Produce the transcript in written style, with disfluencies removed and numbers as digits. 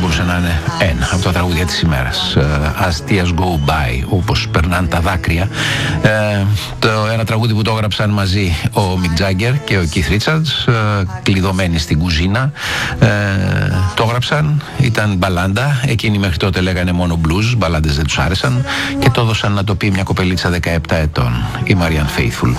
μπορούσε να είναι ένα από τα τραγούδια της ημέρας. As Tears Go By, όπως περνάνε τα δάκρυα. Ένα τραγούδι που το έγραψαν μαζί ο Mick Jagger και ο Keith Richards, κλειδωμένοι στην κουζίνα. Το έγραψαν, ήταν μπαλάντα. Εκείνοι μέχρι τότε λέγανε μόνο blues, μπαλάντες δεν τους άρεσαν και το έδωσαν να το πει μια κοπελίτσα 17 ετών, η Marianne Faithfull.